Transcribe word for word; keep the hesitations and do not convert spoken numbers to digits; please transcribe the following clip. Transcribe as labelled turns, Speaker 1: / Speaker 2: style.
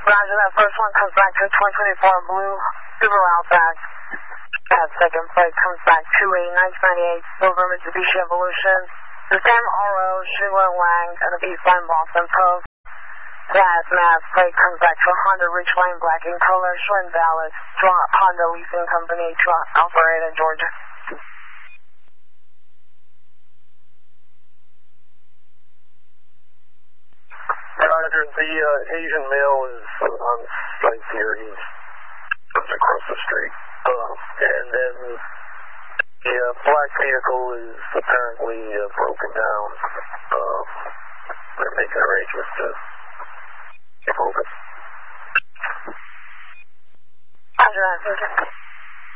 Speaker 1: Roger, that first one comes back to twenty twenty-four blue Subaru Outback. That second plate comes back to a nineteen ninety-eight silver Mitsubishi Evolution. The same R O, Schindler Wang, and the B-Sign Boston Post. That mass plate comes back to Honda Ridgeline Black in color, short and valid. Honda Leasing Company, Alpharetta, Georgia.
Speaker 2: Roger, the uh, Asian male is on site here. He's just across the street. Uh, and then the uh, black vehicle is apparently uh, broken down. Uh, they're making arrangements to move it.
Speaker 1: Roger that, thank you.